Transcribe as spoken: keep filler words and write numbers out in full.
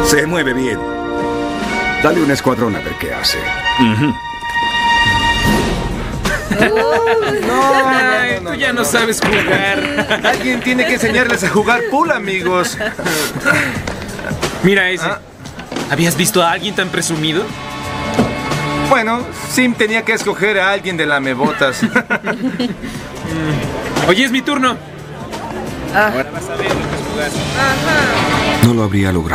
Se mueve bien. Dale un escuadrón a ver qué hace. Uh-huh. Uh, no, Ay, no, no, tú ya no, no no. sabes jugar. Alguien tiene que enseñarles a jugar pool, amigos. Mira ese. ¿Ah? ¿Habías visto a alguien tan presumido? Bueno, Sim tenía que escoger a alguien de lamebotas. Oye, es mi turno. Ah. Ahora vas a ver lo que es jugar. Ajá. No lo habría logrado.